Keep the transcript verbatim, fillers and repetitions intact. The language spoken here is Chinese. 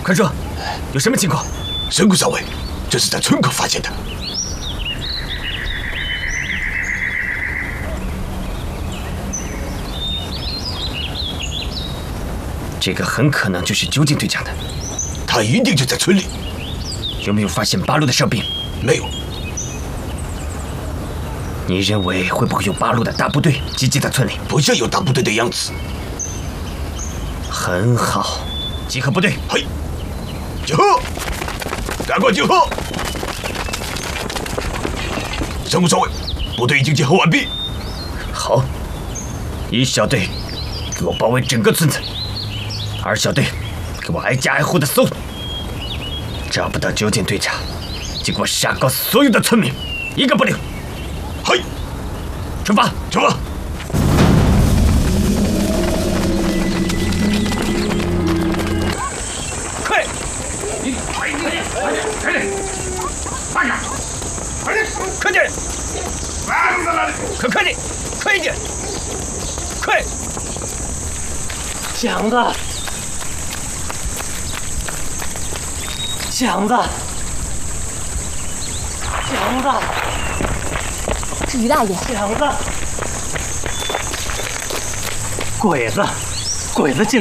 快说，有什么情况？ 神谷少尉，这是在村口发现的。 这个很可能就是究竟队长的， 他一定就在村里。 有没有发现八路的哨兵？ 没有。 你认为会不会有八路的大部队集结在村里？ 不像有大部队的样子。 很好，集合部队。 嘿，集合！赶快集合！神谷少尉，部队已经集合完毕。 好，一小队给我包围整个村子，二小队给我挨家挨户的搜，找不到究竟队长，就给我杀光所有的村民，一个不留。 嘿， 出发！ 出发！ 快！你快点，快点，快点！慢点，快点，快点！慢着来，快快点，快一点，快！ 强子，强子，强子。 是于大爷， 强子，鬼子，鬼子竟